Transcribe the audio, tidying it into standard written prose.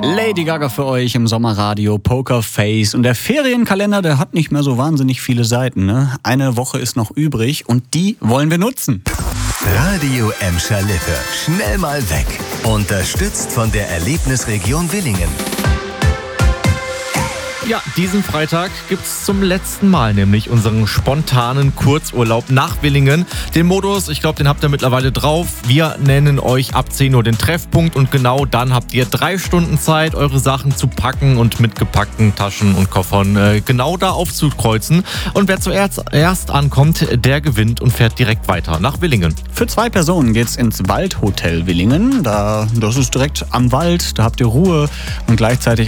Lady Gaga für euch im Sommerradio, Pokerface. Und der Ferienkalender, der hat nicht mehr so wahnsinnig viele Seiten, ne? Eine Woche ist noch übrig und die wollen wir nutzen. Radio Emscher Lippe. Schnell mal weg. Unterstützt von der Erlebnisregion Willingen. Ja, diesen Freitag gibt's zum letzten Mal nämlich unseren spontanen Kurzurlaub nach Willingen. Den Modus, ich glaube, den habt ihr mittlerweile drauf. Wir nennen euch ab 10 Uhr den Treffpunkt und genau dann habt ihr 3 Stunden Zeit, eure Sachen zu packen und mit gepackten Taschen und Koffern genau da aufzukreuzen. Und wer zuerst ankommt, der gewinnt und fährt direkt weiter nach Willingen. Für 2 Personen geht's ins Waldhotel Willingen. Das ist direkt am Wald, da habt ihr Ruhe und gleichzeitig